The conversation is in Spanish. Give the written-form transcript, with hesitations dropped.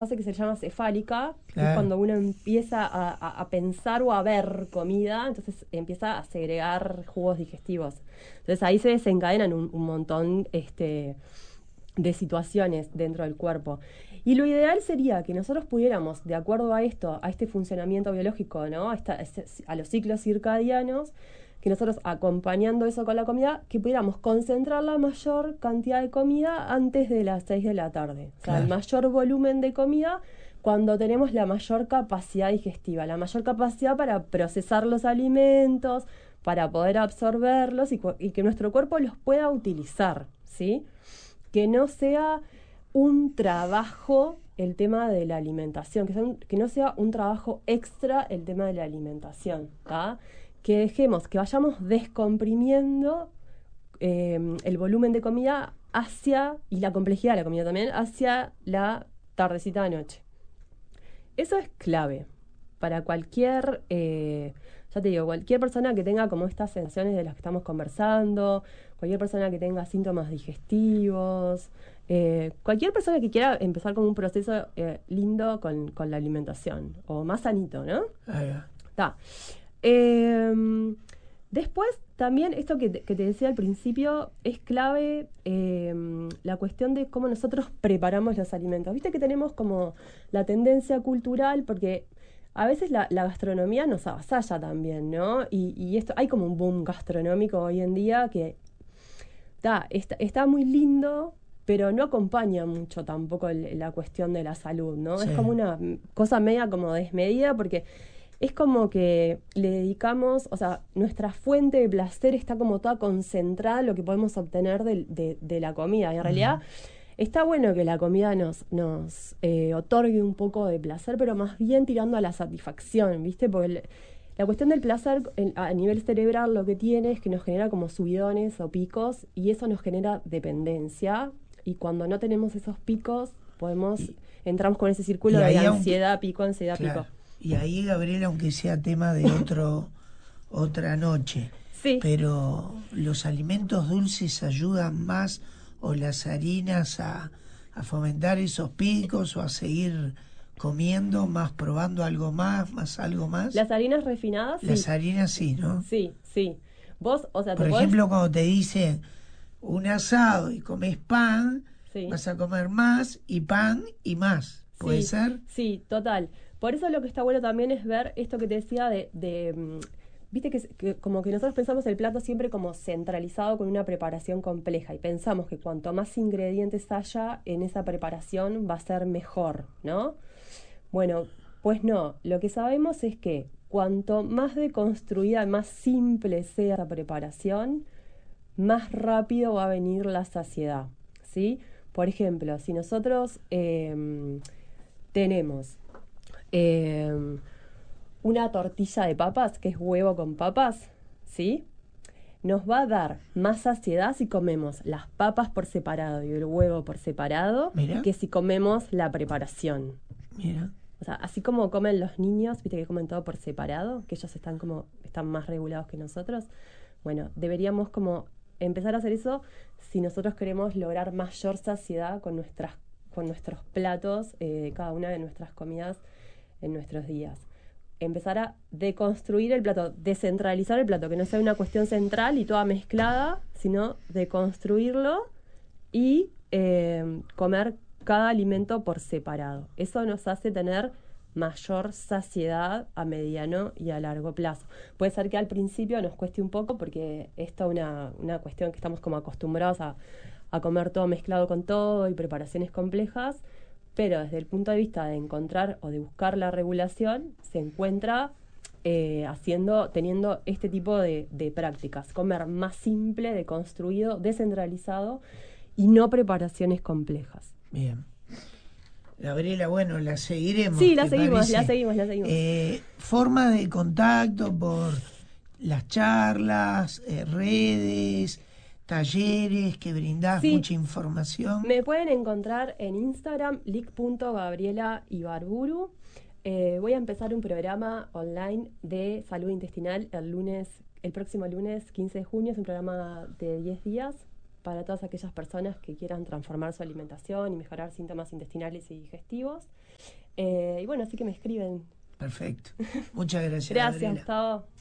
fase que se llama cefálica, que es Claro. cuando uno empieza a pensar o a ver comida, entonces empieza a segregar jugos digestivos. Entonces ahí se desencadenan un montón de situaciones dentro del cuerpo. Y lo ideal sería que nosotros pudiéramos, de acuerdo a esto, a este funcionamiento biológico, ¿no? A los ciclos circadianos, que nosotros acompañando eso con la comida, que pudiéramos concentrar la mayor cantidad de comida antes de las 6 de la tarde. O sea, el Claro. mayor volumen de comida cuando tenemos la mayor capacidad digestiva, la mayor capacidad para procesar los alimentos, para poder absorberlos y que nuestro cuerpo los pueda utilizar, ¿sí? Que no sea un trabajo el tema de la alimentación, que no sea un trabajo extra el tema de la alimentación, ¿tá? Que dejemos, que vayamos descomprimiendo el volumen de comida hacia, y la complejidad de la comida también, hacia la tardecita de noche. Eso es clave para cualquier, ya te digo, cualquier persona que tenga como estas sensaciones de las que estamos conversando, cualquier persona que tenga síntomas digestivos, cualquier persona que quiera empezar con un proceso lindo con la alimentación, o más sanito, ¿no? Ahí va. Está. Eh, Después, también esto que te decía al principio, es clave la cuestión de cómo nosotros preparamos los alimentos. Viste que tenemos como la tendencia cultural, porque a veces la gastronomía nos avasalla también, ¿no? Y esto, hay como un boom gastronómico hoy en día que está muy lindo, pero no acompaña mucho tampoco la cuestión de la salud, ¿no? Sí. Es como una cosa media como desmedida, porque es como que le dedicamos, o sea, nuestra fuente de placer está como toda concentrada en lo que podemos obtener de la comida. Y en realidad Ujú. está bueno que la comida nos otorgue un poco de placer, pero más bien tirando a la satisfacción, ¿viste? Porque la cuestión del placer a nivel cerebral lo que tiene es que nos genera como subidones o picos y eso nos genera dependencia. Y cuando no tenemos esos picos, Y, entramos con ese círculo y de ahí, aunque, ansiedad, pico, ansiedad, pico. claro, y ahí, Gabriela, aunque sea tema de otra noche, Sí, pero los alimentos dulces ayudan más, o las harinas, a fomentar esos picos, o a seguir comiendo más, probando algo más algo más. las harinas refinadas, Las sí, harinas sí, ¿no? sí, sí. Vos, o sea, te Por podés, ejemplo, cuando te dicen un asado y comes pan, sí, vas a comer más y pan y más. ¿Puede sí, ser? sí, total. Por eso lo que está bueno también es ver esto que te decía viste que como que nosotros pensamos el plato siempre como centralizado con una preparación compleja y pensamos que cuanto más ingredientes haya en esa preparación va a ser mejor, ¿no? Bueno, pues no, lo que sabemos es que cuanto más deconstruida, más simple sea esa preparación, más rápido va a venir la saciedad, ¿sí? Por ejemplo, si nosotros tenemos eh, una tortilla de papas, que es huevo con papas, ¿sí? Nos va a dar más saciedad si comemos las papas por separado y el huevo por separado Mira, que si comemos la preparación. mira. O sea, así como comen los niños, viste que comen todo por separado, que ellos están más regulados que nosotros. Bueno, deberíamos como empezar a hacer eso si nosotros queremos lograr mayor saciedad con nuestros platos, cada una de nuestras comidas en nuestros días. Empezar a deconstruir el plato, descentralizar el plato, que no sea una cuestión central y toda mezclada, sino deconstruirlo y comer cada alimento por separado. Eso nos hace tener mayor saciedad a mediano y a largo plazo. Puede ser que al principio nos cueste un poco porque esto es una cuestión que estamos como acostumbrados a comer todo mezclado con todo y preparaciones complejas, pero desde el punto de vista de encontrar o de buscar la regulación, se encuentra teniendo este tipo de prácticas, comer más simple, deconstruido, descentralizado y no preparaciones complejas. Bien. Gabriela, bueno, la seguiremos, Sí, la ¿te seguimos, la parece? seguimos, la seguimos. Forma de contacto por las charlas, redes, talleres que brindás Sí, mucha información. me pueden encontrar en Instagram, lic.gabrielaibarburu. Voy a empezar un programa online de salud intestinal el próximo lunes 15 de junio. Es un programa de 10 días para todas aquellas personas que quieran transformar su alimentación y mejorar síntomas intestinales y digestivos. Y bueno, así que me escriben. Perfecto. Muchas gracias. Gracias, Gabriela. Gustavo.